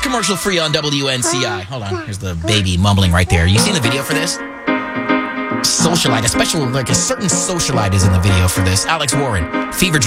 commercial free on WNCI. Hold on. Here's the baby mumbling right there. You seen the video for this? Socialite, a certain socialite is in the video for this. Alex Warren, Fever Dream.